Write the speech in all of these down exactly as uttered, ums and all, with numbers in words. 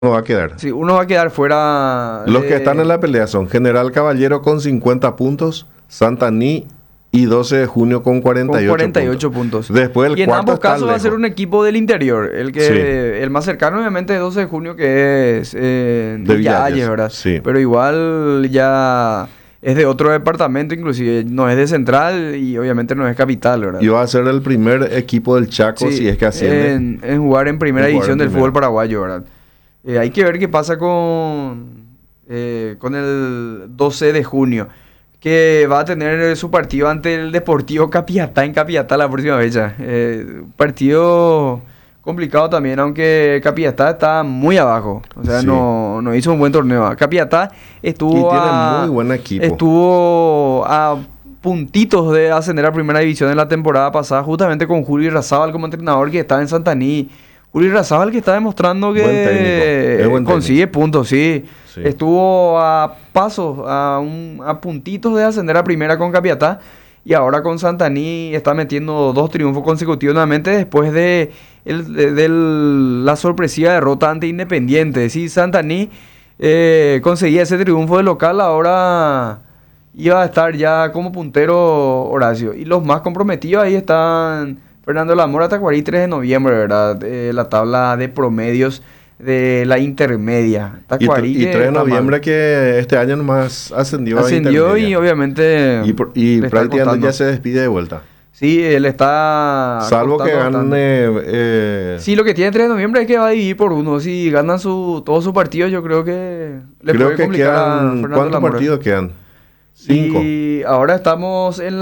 va a quedar. Sí, uno va a quedar fuera. Los de- que están en la pelea son General Caballero con cincuenta puntos, Santaní y doce de junio con cuarenta y ocho, con cuarenta y ocho puntos. Después el Y en cuarto ambos está casos va a ser lejos. un equipo del interior. El que Sí. el más cercano, obviamente, es doce de junio, que es eh, De Villa Villalles, Ayes, ¿verdad? sí. Pero igual ya es de otro departamento, inclusive no es de Central y obviamente no es capital, ¿verdad? Y va a ser el primer equipo del Chaco Sí, si es que asciende. en, en jugar en primera En jugar división en del primera. fútbol paraguayo, ¿verdad? Eh, hay que ver qué pasa con, eh, con el doce de junio, que va a tener su partido ante el Deportivo Capiatá en Capiatá la próxima fecha. Eh, partido complicado también, aunque Capiatá está muy abajo. O sea, Sí. no, no hizo un buen torneo. Capiatá estuvo Y tiene a, muy buen equipo. estuvo a puntitos de ascender a primera división en la temporada pasada, justamente con Julio Irarrázaval como entrenador, que estaba en Santaní. Julio Irarrázaval, que está demostrando que Buen técnico, es buen consigue puntos, sí. Sí. Estuvo a pasos, a, un, a puntitos de ascender a primera con Capiatá. Y ahora con Santaní está metiendo dos triunfos consecutivos nuevamente después de, el- de- del- la sorpresiva derrota ante Independiente. Sí, Santaní eh, conseguía ese triunfo de local, ahora iba a estar ya como puntero Horacio. Y los más comprometidos ahí están Fernando Lamora, Tacuarí, tres de noviembre, ¿verdad? Eh, la tabla de promedios de la intermedia. Y, Tacuarí tr- y que tres de está mal. noviembre que este año nomás ascendió, a Ascendió y intermedia. obviamente Y, por- y le está prácticamente costando. ya se despide de vuelta. Sí, él está Salvo que costando bastante. gane... eh, Sí, lo que tiene tres de noviembre es que va a dividir por uno. Si ganan su, todos sus partidos, yo creo que le creo puede que complicar a quedan... Fernando ¿Cuántos Lamora. partidos quedan? Cinco. Y ahora estamos en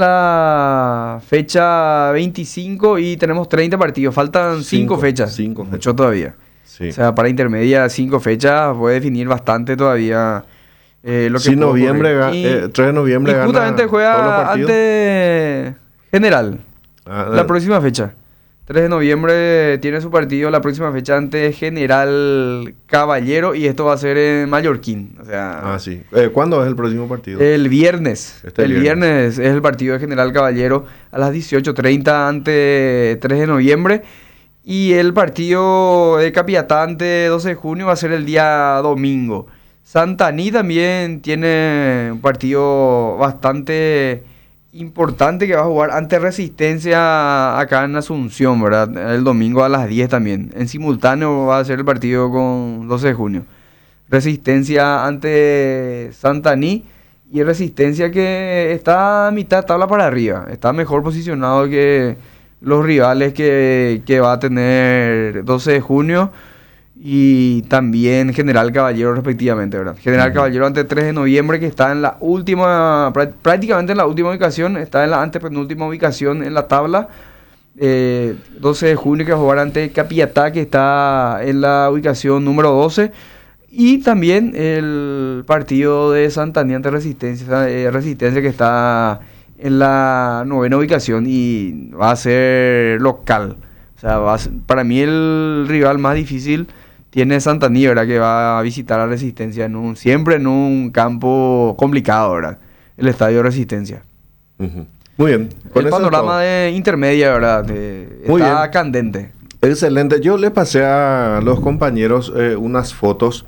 la fecha veinticinco y tenemos treinta partidos. Faltan cinco, Cinco, fechas. cinco Mucho fechas. todavía. Sí. O sea, para intermedia, cinco fechas puede definir bastante todavía eh, lo que Si puede noviembre ocurrir. ga- Y- eh, tres de noviembre y gana justamente todos los juega partidos. ante General. Ah, La eh, próxima fecha. tres de noviembre tiene su partido la próxima fecha ante General Caballero y esto va a ser en Mallorquín. O sea, Ah, sí. Eh, ¿Cuándo es el próximo partido? el viernes. Este el viernes. viernes. es el partido de General Caballero a las dieciocho treinta ante tres de noviembre. Y el partido de Capiatá ante doce de junio va a ser el día domingo. Santaní también tiene un partido bastante importante que va a jugar ante Resistencia acá en Asunción, ¿verdad? El domingo a las diez también. En simultáneo va a ser el partido con doce de junio. Resistencia ante Santaní y Resistencia que está a mitad de tabla para arriba. Está mejor posicionado que los rivales que, que va a tener doce de junio y también General Caballero respectivamente, ¿verdad? General Ujú. Caballero ante tres de noviembre que está en la última, prá- prácticamente en la última ubicación, está en la antepenúltima ubicación en la tabla. Eh, doce de junio que va a jugar ante Capiatá que está en la ubicación número doce. Y también el partido de Santaní ante Resistencia, eh, Resistencia que está en la novena ubicación y va a ser local. O sea, va a ser- para mí el rival más difícil tiene Santaní, ¿verdad? Que va a visitar a Resistencia en un, siempre en un campo complicado, ¿verdad? El estadio Resistencia. Ujú. Muy bien. Con El eso es panorama todo. de intermedia, ¿verdad? Eh, Muy está bien. candente. Excelente. Yo le pasé a los compañeros eh, unas fotos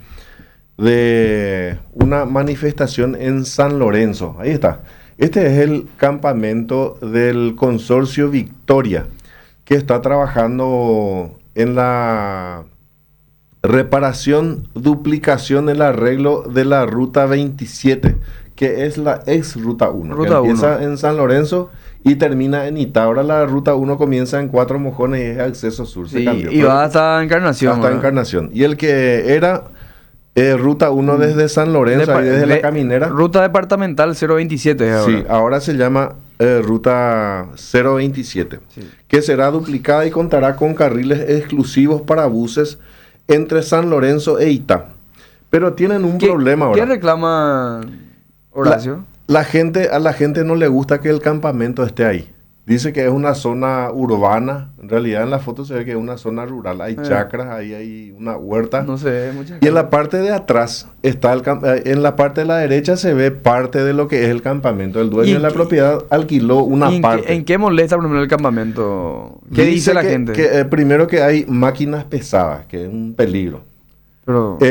de una manifestación en San Lorenzo. Ahí está. Este es el campamento del Consorcio Victoria, que está trabajando en la reparación, duplicación, el arreglo de la Ruta veintisiete, que es la ex Ruta uno. Ruta que empieza uno. en San Lorenzo y termina en Ita. Ahora la Ruta uno comienza en Cuatro Mojones y es acceso sur. Se Sí, cambió. y Pero va hasta Encarnación. hasta ¿verdad? Encarnación. Y el que era eh, Ruta uno desde San Lorenzo, Depa- ahí desde de- la Caminera. Ruta departamental cero veintisiete es Sí, ahora. ahora se llama eh, Ruta cero veintisiete, Sí. que será duplicada y contará con carriles exclusivos para buses entre San Lorenzo e Ita. Pero tienen un ¿Qué- problema ¿Qué ahora. reclama Horacio? La gente, a la gente no le gusta que el campamento esté ahí. Dice que es una zona urbana. En realidad en la foto se ve que es una zona rural. Hay Eh. chacras, ahí hay una huerta. No sé, muchas Y en la parte de atrás está el camp- eh, en la parte de la derecha se ve parte de lo que es el campamento. El ¿Y dueño de en la qué- propiedad alquiló una ¿Y en, parte. qué, en qué molesta primero el campamento? ¿Qué dice, la que- gente? que, eh, primero que hay máquinas pesadas, que es un peligro. Pero...